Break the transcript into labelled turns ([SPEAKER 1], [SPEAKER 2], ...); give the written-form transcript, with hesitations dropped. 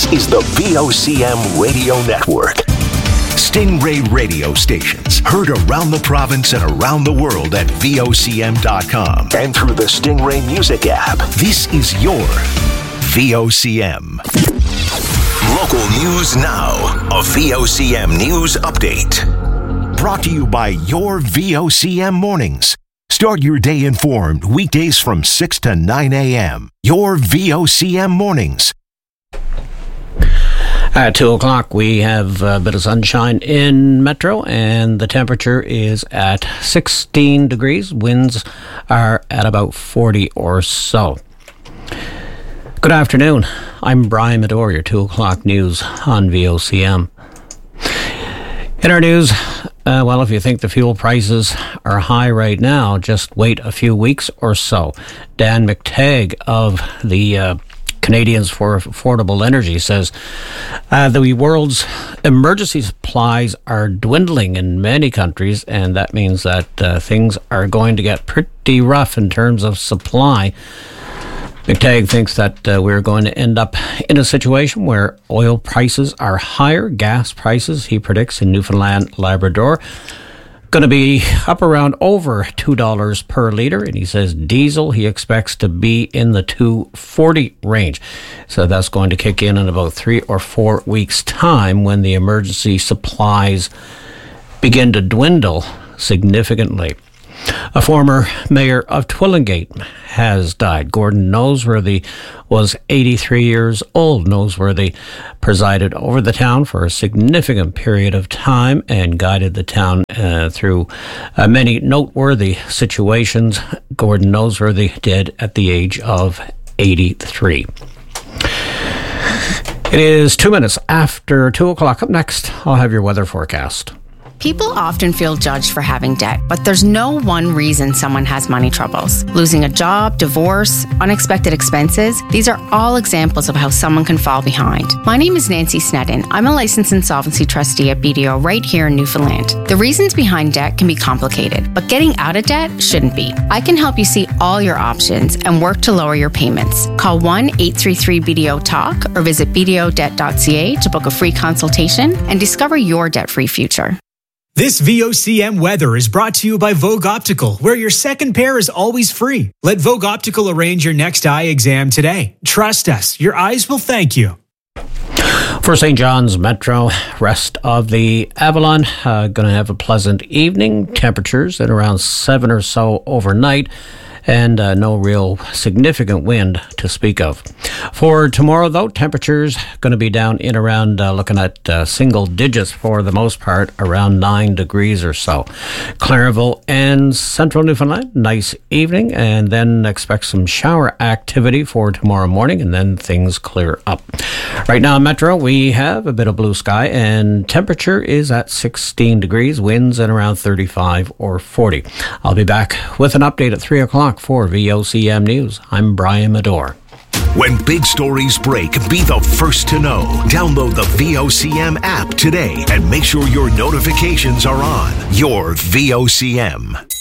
[SPEAKER 1] This is the VOCM Radio Network. Stingray radio stations heard around the province and around the world at VOCM.com and through the Stingray Music app. This is your VOCM. Local news now. A VOCM news update. Brought to you by your VOCM mornings. Start your day informed weekdays from 6 to 9 a.m. Your VOCM mornings.
[SPEAKER 2] At 2 o'clock, we have a bit of sunshine in Metro, and the temperature is at 16 degrees. Winds are at about 40 or so. Good afternoon. I'm Brian Medore, your 2 o'clock news on VOCM. In our news, well, if you think the fuel prices are high right now, just wait a few weeks or so. Dan McTagg of the Canadians for Affordable Energy says the world's emergency supplies are dwindling in many countries, and that means that things are going to get pretty rough in terms of supply. McTagg thinks that we're going to end up in a situation where oil prices are higher. Gas prices, he predicts, in Newfoundland, Labrador, going to be up around over $2 per litre, and he says diesel he expects to be in the $2.40 range. So that's going to kick in about 3 or 4 weeks' time when the emergency supplies begin to dwindle significantly. A former mayor of Twillingate has died. Gordon Noseworthy was 83 years old. Noseworthy presided over the town for a significant period of time and guided the town through many noteworthy situations. Gordon Noseworthy dead at the age of 83. It is 2 minutes after 2 o'clock. Up next, I'll have your weather forecast.
[SPEAKER 3] People often feel judged for having debt, but there's no one reason someone has money troubles. Losing a job, divorce, unexpected expenses, these are all examples of how someone can fall behind. My name is Nancy Sneddon. I'm a licensed insolvency trustee at BDO right here in Newfoundland. The reasons behind debt can be complicated, but getting out of debt shouldn't be. I can help you see all your options and work to lower your payments. Call 1-833-BDO-TALK or visit bdodebt.ca to book a free consultation and discover your debt-free future.
[SPEAKER 4] This VOCM weather is brought to you by Vogue Optical, where your second pair is always free. Let Vogue Optical arrange your next eye exam today. Trust us, your eyes will thank you.
[SPEAKER 2] For St. John's Metro, rest of the Avalon, going to have a pleasant evening. Temperatures at around 7 or so overnight, and no real significant wind to speak of. For tomorrow, though, temperatures going to be down in around, looking at single digits for the most part, around 9 degrees or so. Clarenville and central Newfoundland, nice evening, and then expect some shower activity for tomorrow morning, and then things clear up. Right now in Metro, we have a bit of blue sky, and temperature is at 16 degrees, winds at around 35 or 40. I'll be back with an update at 3 o'clock for VOCM News. I'm Brian Medore.
[SPEAKER 1] When big stories break, be the first to know. Download the VOCM app today and make sure your notifications are on. Your VOCM.